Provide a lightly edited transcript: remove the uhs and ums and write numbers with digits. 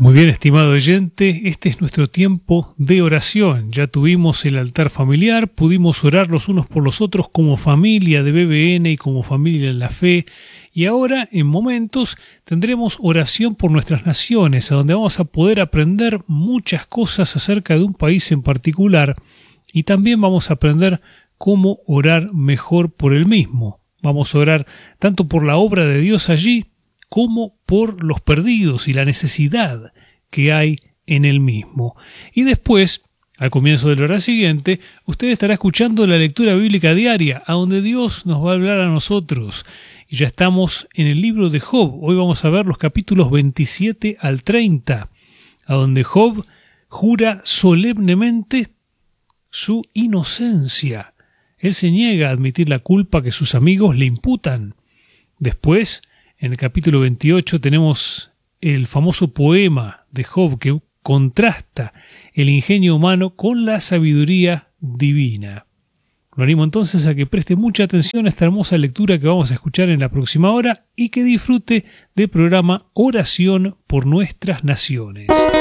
Muy bien, estimado oyente, este es nuestro tiempo de oración. Ya tuvimos el altar familiar, pudimos orar los unos por los otros como familia de BBN y como familia en la fe. Y ahora, en momentos, tendremos oración por nuestras naciones, a donde vamos a poder aprender muchas cosas acerca de un país en particular. Y también vamos a aprender cómo orar mejor por el mismo. Vamos a orar tanto por la obra de Dios allí, como por los perdidos y la necesidad que hay en el mismo. Y después, al comienzo de la hora siguiente, usted estará escuchando la lectura bíblica diaria, a donde Dios nos va a hablar a nosotros. Y ya estamos en el libro de Job. Hoy vamos a ver los capítulos 27 al 30, a donde Job jura solemnemente su inocencia. Él se niega a admitir la culpa que sus amigos le imputan. Después, en el capítulo 28 tenemos el famoso poema de Job que contrasta el ingenio humano con la sabiduría divina. Lo animo entonces a que preste mucha atención a esta hermosa lectura que vamos a escuchar en la próxima hora y que disfrute del programa Oración por Nuestras Naciones.